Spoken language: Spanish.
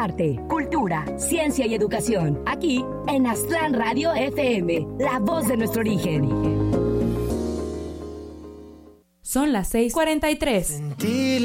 arte, cultura, ciencia y educación. Aquí en Aztlán Radio FM, la voz de nuestro origen. Son las 6:43.